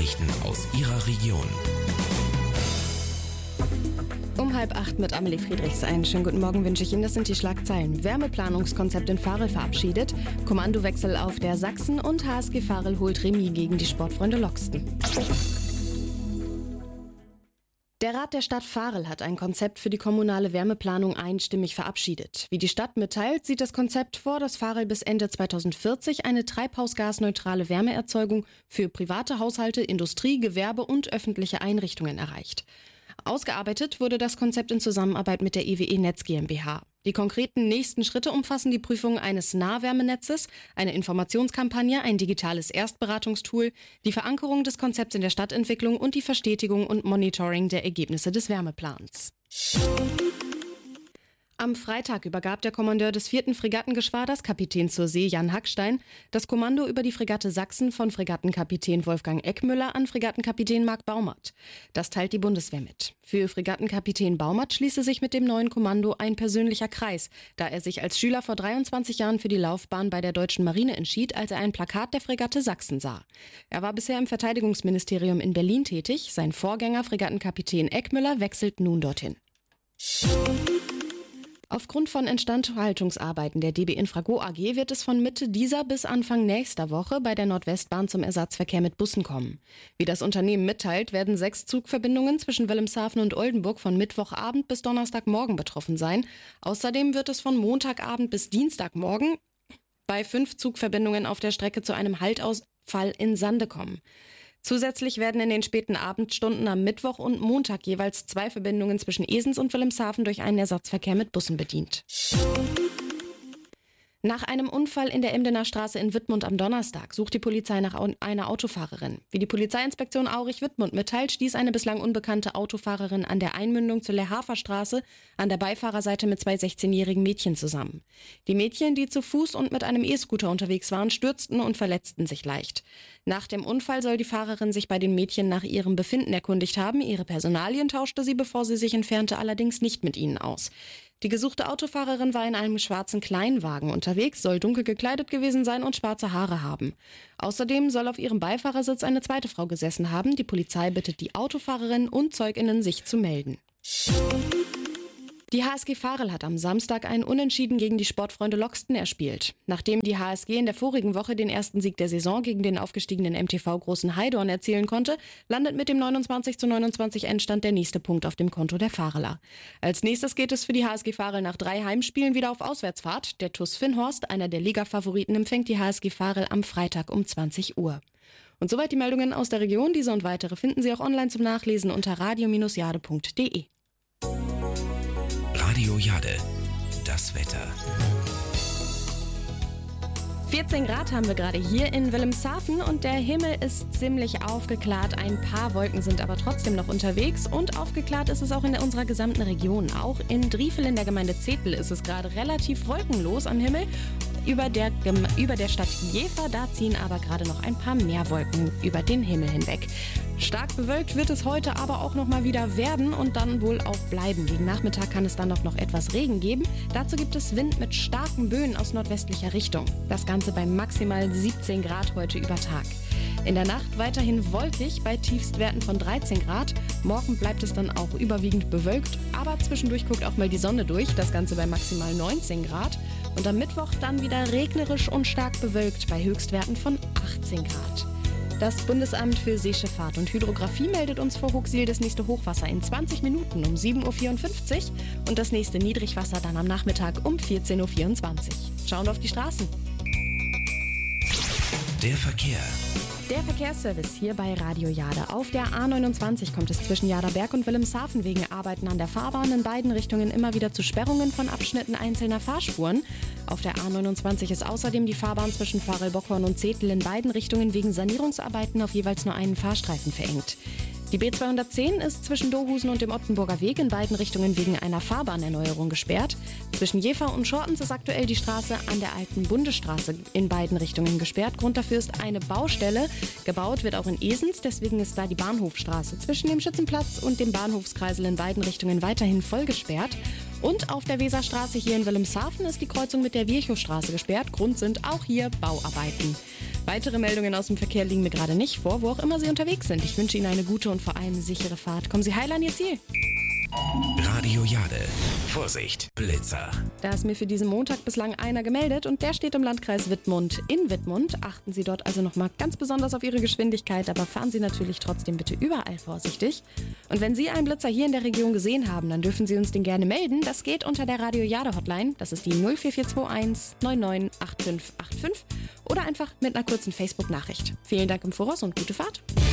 Nachrichten aus Ihrer Region. Um 7:30 mit Amelie Friedrichs. Einen schönen guten Morgen wünsche ich Ihnen. Das sind die Schlagzeilen. Wärmeplanungskonzept in Varel verabschiedet, Kommandowechsel auf der Sachsen und HSG Varel holt Remis gegen die Sportfreunde Loxten. Der Rat der Stadt Varel hat ein Konzept für die kommunale Wärmeplanung einstimmig verabschiedet. Wie die Stadt mitteilt, sieht das Konzept vor, dass Varel bis Ende 2040 eine treibhausgasneutrale Wärmeerzeugung für private Haushalte, Industrie, Gewerbe und öffentliche Einrichtungen erreicht. Ausgearbeitet wurde das Konzept in Zusammenarbeit mit der EWE Netz GmbH. Die konkreten nächsten Schritte umfassen die Prüfung eines Nahwärmenetzes, eine Informationskampagne, ein digitales Erstberatungstool, die Verankerung des Konzepts in der Stadtentwicklung und die Verstetigung und Monitoring der Ergebnisse des Wärmeplans. Am Freitag übergab der Kommandeur des 4. Fregattengeschwaders, Kapitän zur See Jan Hackstein, das Kommando über die Fregatte Sachsen von Fregattenkapitän Wolfgang Eckmüller an Fregattenkapitän Marc Baumert. Das teilt die Bundeswehr mit. Für Fregattenkapitän Baumert schließe sich mit dem neuen Kommando ein persönlicher Kreis, da er sich als Schüler vor 23 Jahren für die Laufbahn bei der Deutschen Marine entschied, als er ein Plakat der Fregatte Sachsen sah. Er war bisher im Verteidigungsministerium in Berlin tätig. Sein Vorgänger, Fregattenkapitän Eckmüller, wechselt nun dorthin. Aufgrund von Instandhaltungsarbeiten der DB Infrago AG wird es von Mitte dieser bis Anfang nächster Woche bei der Nordwestbahn zum Ersatzverkehr mit Bussen kommen. Wie das Unternehmen mitteilt, werden 6 Zugverbindungen zwischen Wilhelmshaven und Oldenburg von Mittwochabend bis Donnerstagmorgen betroffen sein. Außerdem wird es von Montagabend bis Dienstagmorgen bei 5 Zugverbindungen auf der Strecke zu einem Haltausfall in Sande kommen. Zusätzlich werden in den späten Abendstunden am Mittwoch und Montag jeweils 2 Verbindungen zwischen Esens und Wilhelmshaven durch einen Ersatzverkehr mit Bussen bedient. Nach einem Unfall in der Emdener Straße in Wittmund am Donnerstag sucht die Polizei nach einer Autofahrerin. Wie die Polizeiinspektion Aurich-Wittmund mitteilt, stieß eine bislang unbekannte Autofahrerin an der Einmündung zur Lehrhafer-Straße an der Beifahrerseite mit 2 16-jährigen Mädchen zusammen. Die Mädchen, die zu Fuß und mit einem E-Scooter unterwegs waren, stürzten und verletzten sich leicht. Nach dem Unfall soll die Fahrerin sich bei den Mädchen nach ihrem Befinden erkundigt haben. Ihre Personalien tauschte sie, bevor sie sich entfernte, allerdings nicht mit ihnen aus. Die gesuchte Autofahrerin war in einem schwarzen Kleinwagen unterwegs, soll dunkel gekleidet gewesen sein und schwarze Haare haben. Außerdem soll auf ihrem Beifahrersitz eine zweite Frau gesessen haben. Die Polizei bittet die Autofahrerin und ZeugInnen, sich zu melden. Die HSG Varel hat am Samstag ein Unentschieden gegen die Sportfreunde Loxten erspielt. Nachdem die HSG in der vorigen Woche den ersten Sieg der Saison gegen den aufgestiegenen MTV Großen Heidorn erzielen konnte, landet mit dem 29:29 Endstand der nächste Punkt auf dem Konto der Vareler. Als nächstes geht es für die HSG Varel nach 3 Heimspielen wieder auf Auswärtsfahrt. Der TuS Finnhorst, einer der Liga-Favoriten, empfängt die HSG Varel am Freitag um 20 Uhr. Und soweit die Meldungen aus der Region. Diese und weitere finden Sie auch online zum Nachlesen unter radio-jade.de. Radio Jade, das Wetter. 14 Grad haben wir gerade hier in Wilhelmshaven und der Himmel ist ziemlich aufgeklärt. Ein paar Wolken sind aber trotzdem noch unterwegs und aufgeklärt ist es auch in unserer gesamten Region. Auch in Driefel in der Gemeinde Zetel ist es gerade relativ wolkenlos am Himmel. Über der Stadt Jever, da ziehen aber gerade noch ein paar mehr Wolken über den Himmel hinweg. Stark bewölkt wird es heute aber auch noch mal wieder werden und dann wohl auch bleiben. Gegen Nachmittag kann es dann noch etwas Regen geben. Dazu gibt es Wind mit starken Böen aus nordwestlicher Richtung. Das Ganze bei maximal 17 Grad heute über Tag. In der Nacht weiterhin wolkig bei Tiefstwerten von 13 Grad. Morgen bleibt es dann auch überwiegend bewölkt, aber zwischendurch guckt auch mal die Sonne durch. Das Ganze bei maximal 19 Grad. Und am Mittwoch dann wieder regnerisch und stark bewölkt bei Höchstwerten von 18 Grad. Das Bundesamt für Seeschifffahrt und Hydrographie meldet uns vor Hochsiel das nächste Hochwasser in 20 Minuten um 7:54 Uhr und das nächste Niedrigwasser dann am Nachmittag um 14:24 Uhr. Schauen wir auf die Straßen. Der Verkehr. Der Verkehrsservice hier bei Radio Jade. Auf der A29 kommt es zwischen Jaderberg und Wilhelmshaven wegen Arbeiten an der Fahrbahn in beiden Richtungen immer wieder zu Sperrungen von Abschnitten einzelner Fahrspuren. Auf der A29 ist außerdem die Fahrbahn zwischen Varel-Bockhorn und Zetel in beiden Richtungen wegen Sanierungsarbeiten auf jeweils nur einen Fahrstreifen verengt. Die B210 ist zwischen Dohusen und dem Ottenburger Weg in beiden Richtungen wegen einer Fahrbahnerneuerung gesperrt. Zwischen Jever und Schortens ist aktuell die Straße an der alten Bundesstraße in beiden Richtungen gesperrt. Grund dafür ist eine Baustelle. Gebaut wird auch in Esens, deswegen ist da die Bahnhofstraße zwischen dem Schützenplatz und dem Bahnhofskreisel in beiden Richtungen weiterhin voll gesperrt. Und auf der Weserstraße hier in Wilhelmshaven ist die Kreuzung mit der Virchowstraße gesperrt. Grund sind auch hier Bauarbeiten. Weitere Meldungen aus dem Verkehr liegen mir gerade nicht vor, wo auch immer Sie unterwegs sind. Ich wünsche Ihnen eine gute und vor allem sichere Fahrt. Kommen Sie heil an Ihr Ziel. Radio Jade. Vorsicht, Blitzer. Da ist mir für diesen Montag bislang einer gemeldet und der steht im Landkreis Wittmund. In Wittmund achten Sie dort also nochmal ganz besonders auf Ihre Geschwindigkeit, aber fahren Sie natürlich trotzdem bitte überall vorsichtig. Und wenn Sie einen Blitzer hier in der Region gesehen haben, dann dürfen Sie uns den gerne melden. Das geht unter der Radio Jade Hotline. Das ist die 04421 998585 oder einfach mit einer kurzen Facebook-Nachricht. Vielen Dank im Voraus und gute Fahrt.